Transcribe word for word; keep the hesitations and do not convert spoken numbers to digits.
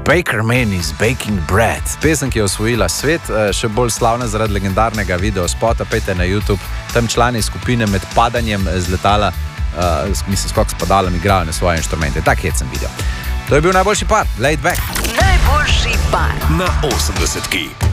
Baker Man is baking bread. Pesem, ki je osvojila svet, še bolj slavna zaradi legendarnega videospota. Pejte na YouTube, tam člani skupine med padanjem z letala, uh, mislim, skok s padalom igrajo na svoje inštrumente. Tak hecen video. To je bil najboljši par, Laid Back. Najboljši par na osemdesetki.